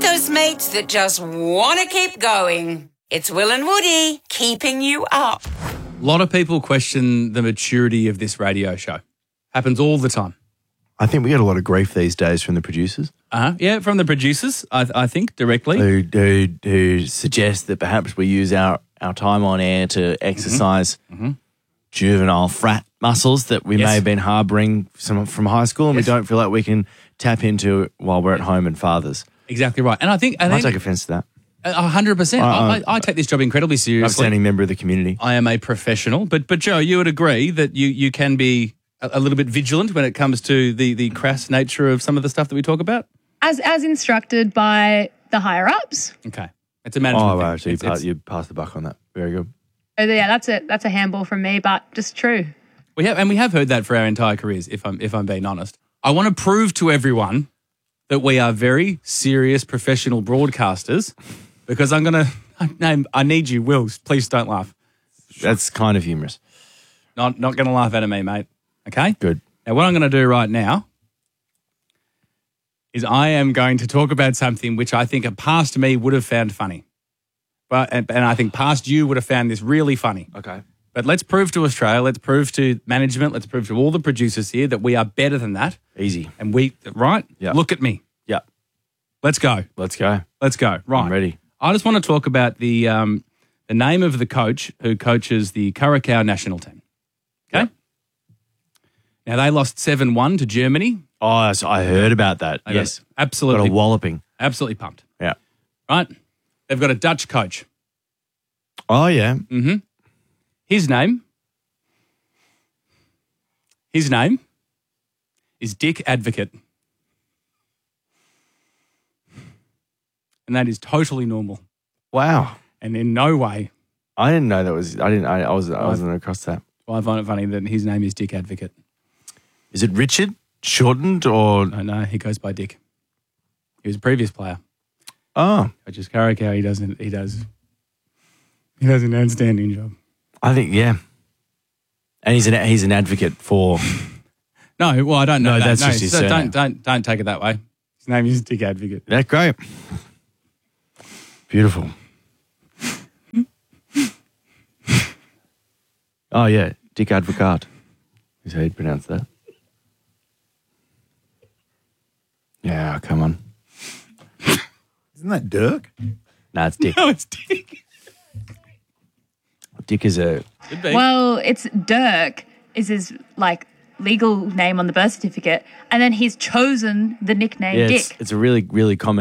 those mates that just want to keep going. It's Will and Woody keeping you up. A lot of people question the maturity of this radio show. Happens all the time. I think we get a lot of grief these days from the producers. Yeah, from the producers, I think, directly. Who suggest that perhaps we use our time on air to exercise juvenile frat muscles that we may have been harbouring from high school and we don't feel like we can tap into while we're at home and fathers. Exactly right. And I take offence to that. 100%. I take this job incredibly seriously. Outstanding member of the community. I am a professional. But Joe, you would agree that you can be a little bit vigilant when it comes to the crass nature of some of the stuff that we talk about? As instructed by the higher-ups. Okay. It's a management thing. Wow. So you passed the buck on that. Very good. So yeah, that's a handball from me, but just true. We have heard that for our entire careers, if I'm being honest. I want to prove to everyone that we are very serious professional broadcasters because I need you, Will, please don't laugh. That's kind of humorous. Not going to laugh at me, mate. Okay? Good. Now, what I'm going to do right now is I am going to talk about something which I think a past me would have found funny. And I think past you would have found this really funny. Okay. But let's prove to Australia, let's prove to management, let's prove to all the producers here that we are better than that. Easy. And right? Yeah. Look at me. Yeah. Let's go. Let's go. Right. I'm ready. I just want to talk about the name of the coach who coaches the Curacao national team. Okay? Yep. Now, they lost 7-1 to Germany. Oh, so I heard about that. Yes. Absolutely. Got a walloping. Absolutely pumped. Yeah. Right? They've got a Dutch coach. Oh, yeah. Mm-hmm. His name is Dick Advocate. And that is totally normal. Wow. And in no way. I didn't know that was, I wasn't across that. Well, I find it funny that his name is Dick Advocate. Is it Richard? Shortened or? No, he goes by Dick. He was a previous player. Oh. Coaches Curacao, he does an outstanding job. I think, yeah. And he's an advocate for. No, well, I don't know. No, that. that's just his surname. Don't take it that way. His name is Dick Advocate. That's great. Beautiful. Oh, yeah. Dick Advocate is how you'd pronounce that. Yeah, come on. Isn't that Dirk? No, it's Dick. No, it's Dick. Dick is a... Could be. Well, it's Dirk is his legal name on the birth certificate, and then he's chosen the nickname Dick. It's a really, really common